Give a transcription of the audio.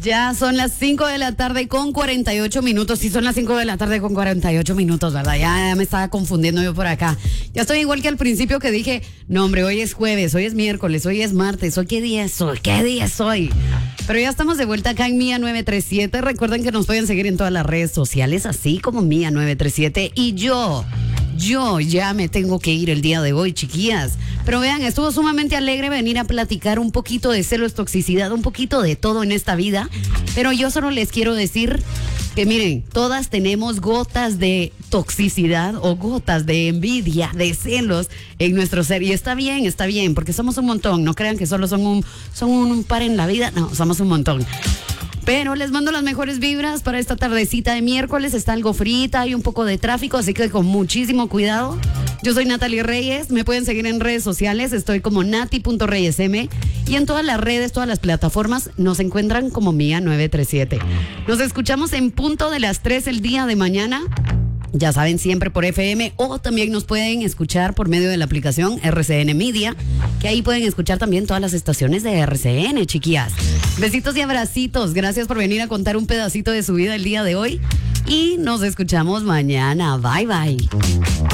Ya son las 5 de la tarde con 48 minutos. Sí, son las 5 de la tarde con 48 minutos, ¿verdad? Ya me estaba confundiendo yo por acá. Ya estoy igual que al principio que dije, no, hombre, hoy es jueves, hoy es miércoles, hoy es martes, ¿hoy qué día es hoy? ¿Qué día es hoy? Pero ya estamos de vuelta acá en Mía 937. Recuerden que nos pueden seguir en todas las redes sociales, así como Mía 937. Y yo ya me tengo que ir el día de hoy, chiquillas. Pero vean, estuvo sumamente alegre venir a platicar un poquito de celos, toxicidad, un poquito de todo en esta vida. Pero yo solo les quiero decir que miren, todas tenemos gotas de toxicidad o gotas de envidia, de celos en nuestro ser. Y está bien, porque somos un montón. No crean que solo son un par en la vida. No, somos un montón. Pero les mando las mejores vibras para esta tardecita de miércoles. Está algo frita, hay un poco de tráfico, así que con muchísimo cuidado. Yo soy Natalie Reyes, me pueden seguir en redes sociales, estoy como nati.reyesm y en todas las redes, todas las plataformas nos encuentran como Mía 937. Nos escuchamos en punto de las 3 el día de mañana. Ya saben, siempre por FM o también nos pueden escuchar por medio de la aplicación RCN Media, que ahí pueden escuchar también todas las estaciones de RCN, chiquillas. Besitos y abracitos. Gracias por venir a contar un pedacito de su vida el día de hoy y nos escuchamos mañana. Bye, bye.